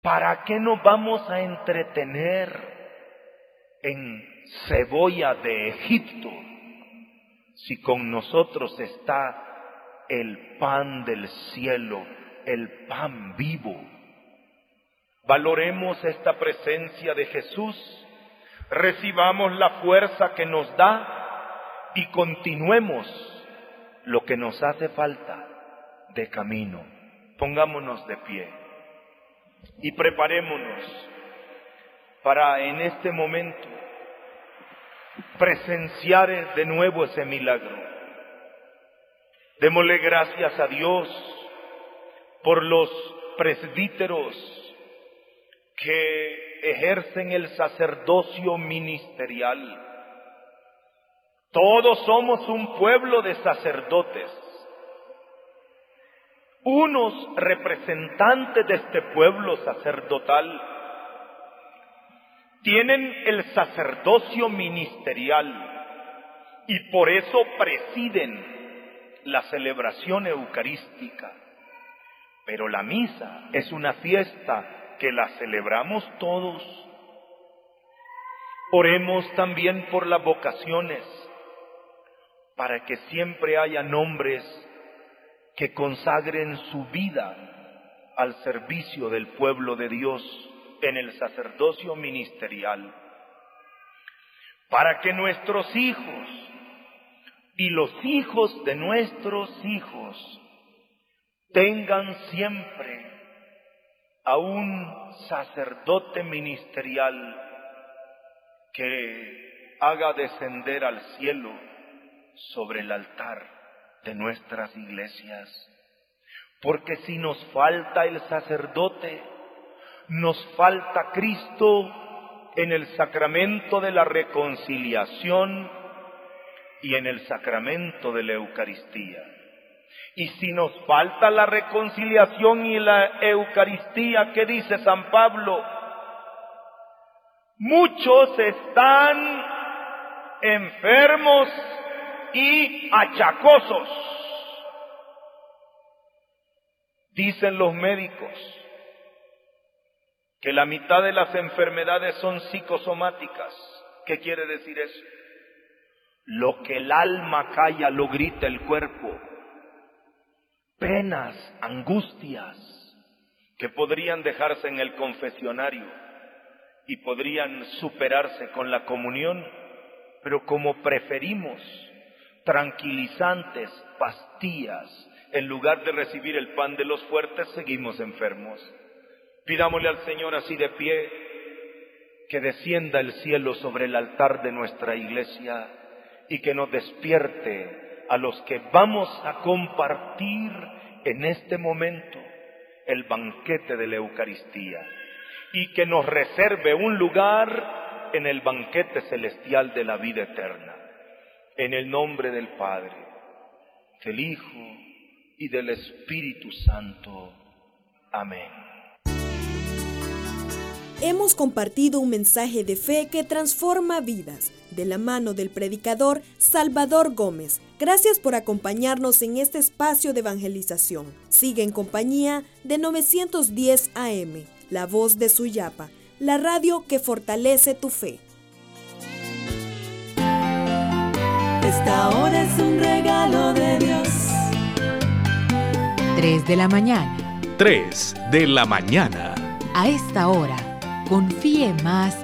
¿Para qué nos vamos a entretener en cebolla de Egipto si con nosotros está el pan del cielo, el pan vivo? Valoremos esta presencia de Jesús, recibamos la fuerza que nos da y continuemos lo que nos hace falta de camino. Pongámonos de pie y preparémonos para en este momento presenciar de nuevo ese milagro. Démosle gracias a Dios por los presbíteros que ejercen el sacerdocio ministerial. Todos somos un pueblo de sacerdotes, unos representantes de este pueblo sacerdotal. Tienen el sacerdocio ministerial y por eso presiden la celebración eucarística. Pero la misa es una fiesta que la celebramos todos. Oremos también por las vocaciones, para que siempre haya nombres que consagren su vida al servicio del pueblo de Dios en el sacerdocio ministerial, para que nuestros hijos y los hijos de nuestros hijos tengan siempre a un sacerdote ministerial que haga descender al cielo sobre el altar de nuestras iglesias. Porque si nos falta el sacerdote, nos falta Cristo en el sacramento de la reconciliación y en el sacramento de la Eucaristía. Y si nos falta la reconciliación y la Eucaristía, ¿qué dice San Pablo? Muchos están enfermos y achacosos. Dicen los médicos que la mitad de las enfermedades son psicosomáticas. ¿Qué quiere decir eso? Lo que el alma calla lo grita el cuerpo. Penas, angustias, que podrían dejarse en el confesionario y podrían superarse con la comunión, pero como preferimos tranquilizantes, pastillas, en lugar de recibir el pan de los fuertes, seguimos enfermos. Pidámosle al Señor así de pie, que descienda el cielo sobre el altar de nuestra iglesia y que nos despierte a los que vamos a compartir en este momento el banquete de la Eucaristía y que nos reserve un lugar en el banquete celestial de la vida eterna. En el nombre del Padre, del Hijo y del Espíritu Santo. Amén. Hemos compartido un mensaje de fe que transforma vidas, de la mano del predicador Salvador Gómez. Gracias por acompañarnos en este espacio de evangelización. Sigue en compañía de 910 AM, La Voz de Suyapa, la radio que fortalece tu fe. Esta hora es un regalo de Dios. 3 de la mañana. 3 de la mañana. A esta hora, confíe más